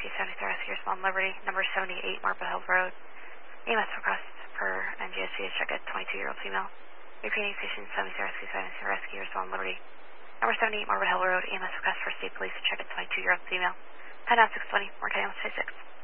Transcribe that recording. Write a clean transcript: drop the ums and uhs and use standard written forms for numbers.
Rescue 73 Rescue, respond Liberty, number 78, Marble Hill Road. EMS request for NGSC to check a 22-year-old female. Repeating station 73 Rescue 73 Rescue, respond Liberty. Number 78, Marble Hill Road, EMS request for state police to check a 22-year-old female. 10 out 620, Morgan 626.